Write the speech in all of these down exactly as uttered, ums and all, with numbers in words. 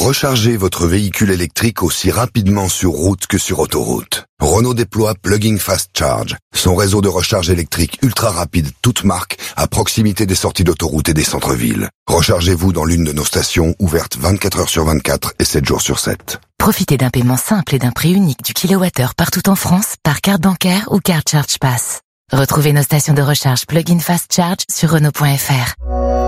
Rechargez votre véhicule électrique aussi rapidement sur route que sur autoroute. Renault déploie Plug-in Fast Charge, son réseau de recharge électrique ultra rapide toute marque à proximité des sorties d'autoroute et des centres-villes. Rechargez-vous dans l'une de nos stations ouvertes vingt-quatre heures sur vingt-quatre et sept jours sur sept. Profitez d'un paiement simple et d'un prix unique du kilowattheure partout en France par carte bancaire ou carte Charge Pass. Retrouvez nos stations de recharge Plug-in Fast Charge sur Renault point F R.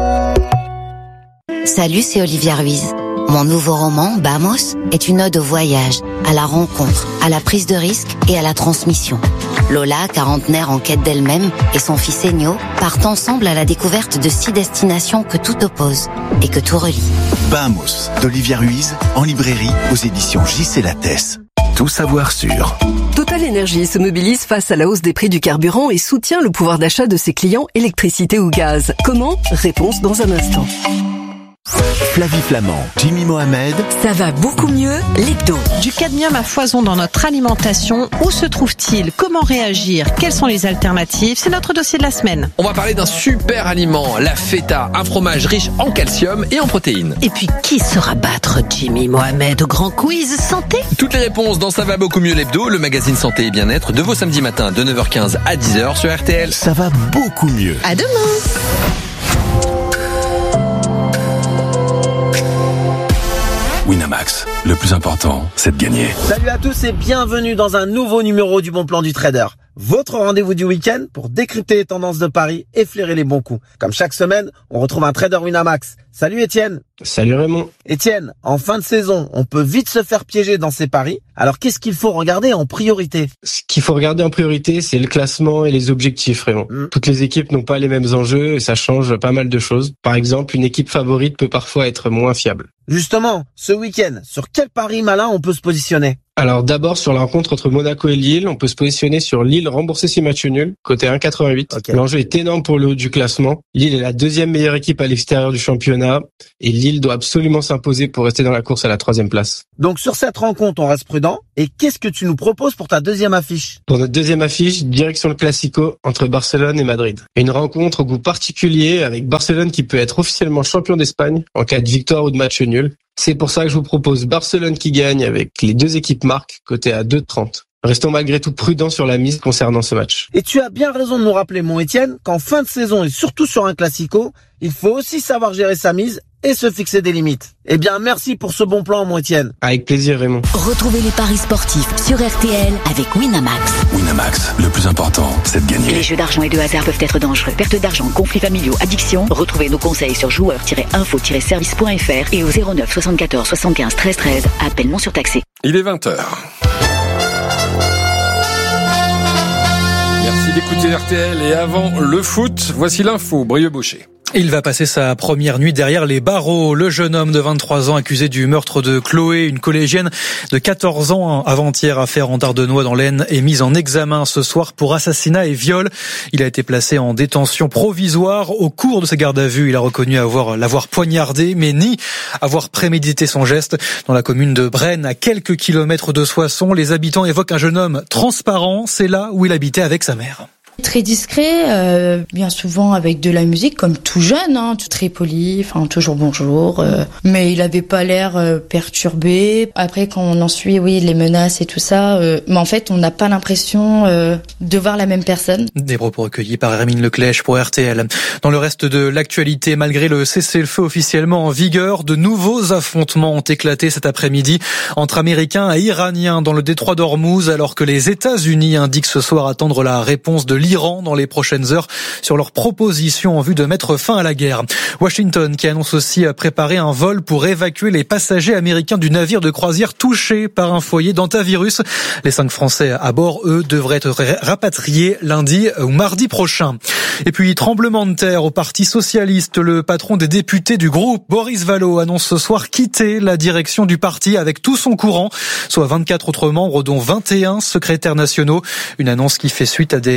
Salut, c'est Olivia Ruiz. Mon nouveau roman, Bamos, est une ode au voyage, à la rencontre, à la prise de risque et à la transmission. Lola, quarantenaire en quête d'elle-même, et son fils Enyo partent ensemble à la découverte de six destinations que tout oppose et que tout relie. Bamos, d'Olivia Ruiz, en librairie aux éditions J C Lattès. Tout savoir sur. Total Energy se mobilise face à la hausse des prix du carburant et soutient le pouvoir d'achat de ses clients électricité ou gaz. Comment ? Réponse dans un instant. Flavie Flamand, Jimmy Mohamed. Ça va beaucoup mieux, l'hebdo. Du cadmium à foison dans notre alimentation, où se trouve-t-il ? Comment réagir ? Quelles sont les alternatives ? C'est notre dossier de la semaine. On va parler d'un super aliment, la feta, un fromage riche en calcium et en protéines. Et puis, qui saura battre Jimmy Mohamed au grand quiz santé ? Toutes les réponses dans Ça va beaucoup mieux l'hebdo, le magazine santé et bien-être, de vos samedis matins de neuf heures quinze à dix heures sur R T L. Ça va beaucoup mieux. À demain. Winamax, le plus important, c'est de gagner. Salut à tous et bienvenue dans un nouveau numéro du Bon Plan du Trader. Votre rendez-vous du week-end pour décrypter les tendances de paris et flairer les bons coups. Comme chaque semaine, on retrouve un trader Winamax. Salut Étienne. Salut Raymond. Étienne, en fin de saison, on peut vite se faire piéger dans ses paris. Alors qu'est-ce qu'il faut regarder en priorité ? Ce qu'il faut regarder en priorité, c'est le classement et les objectifs, Raymond. Mmh. Toutes les équipes n'ont pas les mêmes enjeux et ça change pas mal de choses. Par exemple, une équipe favorite peut parfois être moins fiable. Justement, ce week-end, sur quel pari malin on peut se positionner ? Alors d'abord sur la rencontre entre Monaco et Lille, on peut se positionner sur Lille rembourser ses matchs nuls, côté un virgule quatre-vingt-huit. Okay. L'enjeu est énorme pour le haut du classement. Lille est la deuxième meilleure équipe à l'extérieur du championnat et Lille doit absolument s'imposer pour rester dans la course à la troisième place. Donc sur cette rencontre, on reste prudent. Et qu'est-ce que tu nous proposes pour ta deuxième affiche ? Pour notre deuxième affiche, direction le Classico entre Barcelone et Madrid. Une rencontre au goût particulier avec Barcelone qui peut être officiellement champion d'Espagne en cas de victoire ou de match nul. C'est pour ça que je vous propose Barcelone qui gagne avec les deux équipes marques, coté à deux virgule trente. Restons malgré tout prudents sur la mise concernant ce match. Et tu as bien raison de nous rappeler, mon Étienne, qu'en fin de saison et surtout sur un Classico, il faut aussi savoir gérer sa mise et se fixer des limites. Eh bien, merci pour ce bon plan, mon Étienne. Avec plaisir, Raymond. Retrouvez les paris sportifs sur R T L avec Winamax. Winamax, le plus important, c'est de gagner. Les jeux d'argent et de hasard peuvent être dangereux. Perte d'argent, conflits familiaux, addiction. Retrouvez nos conseils sur joueurs tiret info tiret service point f r et au zéro neuf soixante-quatorze soixante-quinze treize treize. Appel non surtaxé. Il est vingt heures. Merci d'écouter R T L et avant le foot, voici l'info, Brieux Baucher. Il va passer sa première nuit derrière les barreaux. Le jeune homme de vingt-trois ans accusé du meurtre de Chloé, une collégienne de quatorze ans avant-hier à Ferrand-Ardenois dans l'Aisne, est mis en examen ce soir pour assassinat et viol. Il a été placé en détention provisoire. Au cours de sa garde à vue, il a reconnu avoir l'avoir poignardé, mais ni avoir prémédité son geste. Dans la commune de Braine, à quelques kilomètres de Soissons, les habitants évoquent un jeune homme transparent. C'est là où il habitait avec sa mère. Très discret, euh, bien souvent avec de la musique, comme tout jeune, hein, tout très poli, enfin toujours bonjour. Euh, mais il avait pas l'air euh, perturbé. Après, quand on en suit, oui, les menaces et tout ça, euh, mais en fait, on n'a pas l'impression euh, de voir la même personne. Des propos recueillis par Hermine Leclèche pour R T L. Dans le reste de l'actualité, malgré le cessez-le-feu officiellement en vigueur, de nouveaux affrontements ont éclaté cet après-midi entre Américains et Iraniens dans le détroit d'Ormuz, alors que les États-Unis indiquent ce soir attendre la réponse de l'Iran dans les prochaines heures sur leur proposition en vue de mettre fin à la guerre. Washington qui annonce aussi préparer un vol pour évacuer les passagers américains du navire de croisière touché par un foyer d'hantavirus. Les cinq Français à bord, eux, devraient être rapatriés lundi ou mardi prochain. Et puis, tremblement de terre au Parti socialiste. Le patron des députés du groupe, Boris Vallaud, annonce ce soir quitter la direction du parti avec tout son courant, soit vingt-quatre autres membres, dont vingt et un secrétaires nationaux. Une annonce qui fait suite à des semaines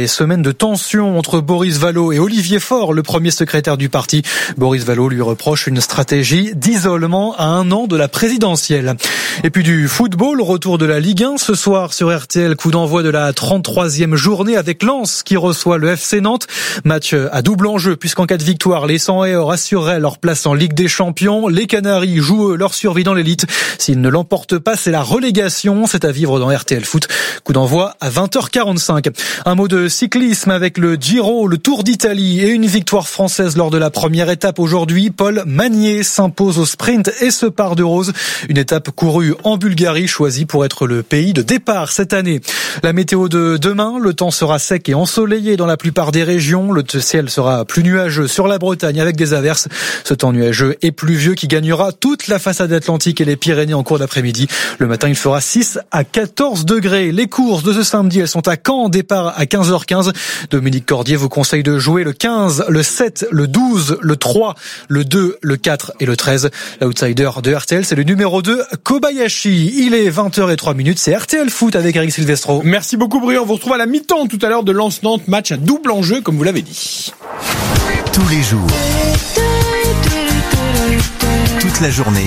semaine de tension entre Boris Vallaud et Olivier Faure, le premier secrétaire du parti. Boris Vallaud lui reproche une stratégie d'isolement à un an de la présidentielle. Et puis du football, retour de la Ligue un ce soir sur R T L, coup d'envoi de la trente-troisième journée avec Lens qui reçoit le F C Nantes. Match à double enjeu puisqu'en cas de victoire, les cent et or assureraient leur place en Ligue des Champions. Les Canaries jouent leur survie dans l'élite. S'ils ne l'emportent pas, c'est la relégation. C'est à vivre dans R T L Foot. Coup d'envoi à vingt heures quarante-cinq. Un mot de cyclisme avec le Giro, le Tour d'Italie et une victoire française lors de la première étape aujourd'hui. Paul Magnier s'impose au sprint et se part de rose. Une étape courue en Bulgarie, choisie pour être le pays de départ cette année. La météo de demain, le temps sera sec et ensoleillé dans la plupart des régions. Le ciel sera plus nuageux sur la Bretagne avec des averses. Ce temps nuageux et pluvieux qui gagnera toute la façade atlantique et les Pyrénées en cours d'après-midi. Le matin, il fera six à quatorze degrés. Les courses de ce samedi, elles sont à Caen, départ à quinze heures quinze. Dominique Cordier vous conseille de jouer le quinze, le sept, le douze, le trois, le deux, le quatre et le treize. L'outsider de R T L, c'est le numéro deux, Kobayashi. Il est vingt heures zéro trois, c'est R T L Foot avec Eric Silvestro. Merci beaucoup Bruno, on vous retrouve à la mi-temps tout à l'heure de Lens-Nantes, match à double enjeu comme vous l'avez dit. Tous les jours, toute la journée,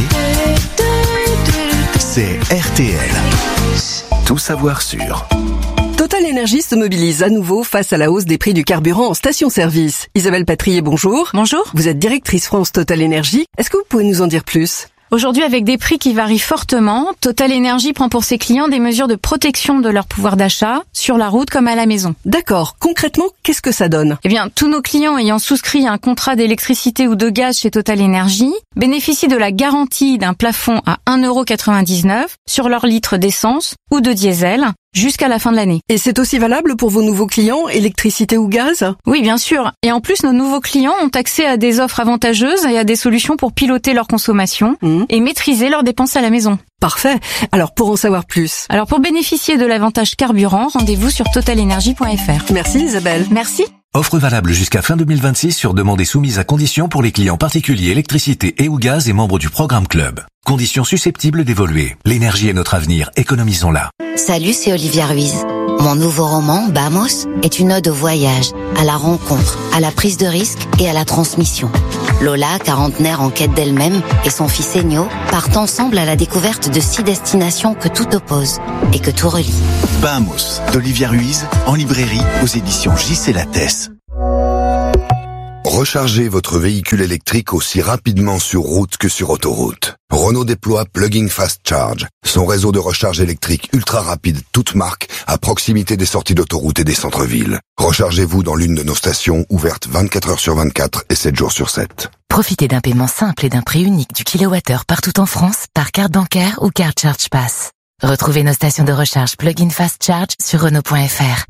c'est R T L. Tout savoir sur... Total Énergie se mobilise à nouveau face à la hausse des prix du carburant en station-service. Isabelle Patrier, bonjour. Bonjour. Vous êtes directrice France Total Énergie. Est-ce que vous pouvez nous en dire plus ? Aujourd'hui, avec des prix qui varient fortement, Total Énergie prend pour ses clients des mesures de protection de leur pouvoir d'achat, sur la route comme à la maison. D'accord. Concrètement, qu'est-ce que ça donne ? Eh bien, tous nos clients ayant souscrit un contrat d'électricité ou de gaz chez Total Énergie bénéficient de la garantie d'un plafond à un euro quatre-vingt-dix-neuf sur leur litre d'essence ou de diesel jusqu'à la fin de l'année. Et c'est aussi valable pour vos nouveaux clients, électricité ou gaz ? Oui, bien sûr. Et en plus, nos nouveaux clients ont accès à des offres avantageuses et à des solutions pour piloter leur consommation mmh. et maîtriser leurs dépenses à la maison. Parfait. Alors, pour en savoir plus. Alors, pour bénéficier de l'avantage carburant, rendez-vous sur total énergie point f r. Merci Isabelle. Merci. Offre valable jusqu'à fin deux mille vingt-six sur demande et soumise à conditions pour les clients particuliers électricité et ou gaz et membres du programme Club. Conditions susceptibles d'évoluer. L'énergie est notre avenir, économisons-la. Salut, c'est Olivia Ruiz. Mon nouveau roman, Bamos, est une ode au voyage, à la rencontre, à la prise de risque et à la transmission. Lola, quarantenaire en quête d'elle-même, et son fils Enyo partent ensemble à la découverte de six destinations que tout oppose et que tout relie. Bamos, d'Olivia Ruiz, en librairie aux éditions J C Lattès. Rechargez votre véhicule électrique aussi rapidement sur route que sur autoroute. Renault déploie Plug-in Fast Charge, son réseau de recharge électrique ultra rapide toute marque à proximité des sorties d'autoroute et des centres-villes. Rechargez-vous dans l'une de nos stations ouvertes vingt-quatre heures sur vingt-quatre et sept jours sur sept. Profitez d'un paiement simple et d'un prix unique du kilowattheure partout en France par carte bancaire ou carte Charge Pass. Retrouvez nos stations de recharge Plug-in Fast Charge sur Renault point f r.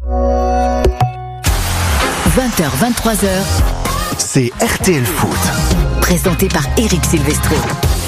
vingt heures, vingt-trois heures. C'est R T L Foot. Présenté par Eric Silvestro.